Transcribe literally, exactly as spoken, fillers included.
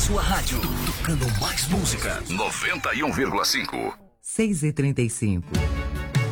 sua rádio. Tocando mais música. noventa e um vírgula cinco. seis e trinta e cinco.